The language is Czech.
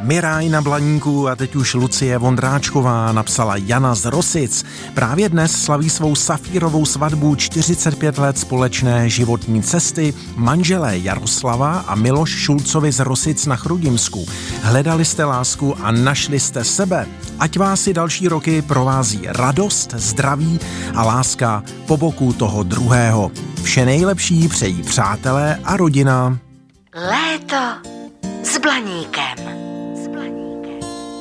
Miráj na Blaníku a teď už Lucie Vondráčková napsala Jana z Rosic. Právě dnes slaví svou safírovou svatbu 45 let společné životní cesty manželé Jaroslava a Miloš Šulcovi z Rosic na Chrudimsku. Hledali jste lásku a našli jste sebe. Ať vás i další roky provází radost, zdraví a láska po boku toho druhého. Vše nejlepší přejí přátelé a rodina. Léto s Blaníkem.